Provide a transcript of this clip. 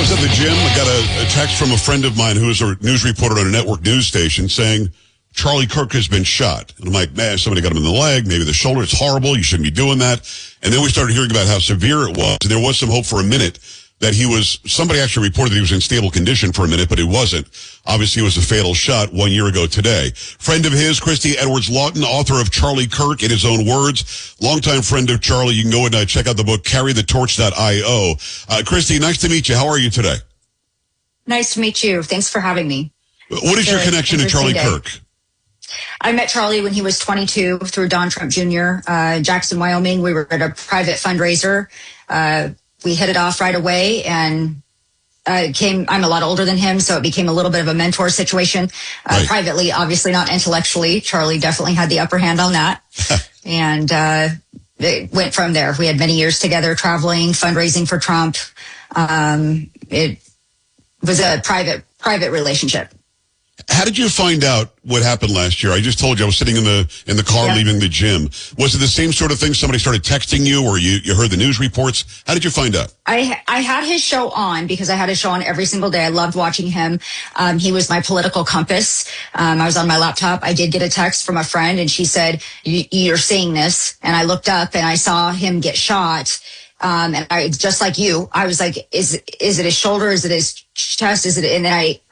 was at the gym. I got a text from a friend of mine who is a news reporter on a network news station saying Charlie Kirk has been shot. And I'm like, man, somebody got him in the leg, maybe the shoulder. It's horrible. You shouldn't be doing that. And then we started hearing about how severe it was. And there was some hope for a minute that somebody actually reported that he was in stable condition for a minute, but it wasn't. Obviously, it was a fatal shot 1 year ago today. Friend of his, Christy Edwards-Lawton, author of Charlie Kirk, in his own words. Longtime friend of Charlie. You can go and check out the book, carrythetorch.io. Christy, nice to meet you. How are you today? Nice to meet you. Thanks for having me. What is your connection to Charlie Kirk? I met Charlie when he was 22 through Don Trump Jr., Jackson, Wyoming. We were at a private fundraiser. We hit it off right away, and I'm a lot older than him, so it became a little bit of a mentor situation. Right. Privately, obviously not intellectually. Charlie definitely had the upper hand on that. And it went from there. We had many years together traveling, fundraising for Trump. It was a private relationship. How did you find out what happened last year? I just told you I was sitting in the car leaving the gym. Was it the same sort of thing? Somebody started texting you, or you heard the news reports? How did you find out? I had his show on because I had his show on every single day. I loved watching him. He was my political compass. I was on my laptop. I did get a text from a friend, and she said, "You're seeing this." And I looked up and I saw him get shot. And I, just like you, I was like, is it his shoulder? Is it his chest? And then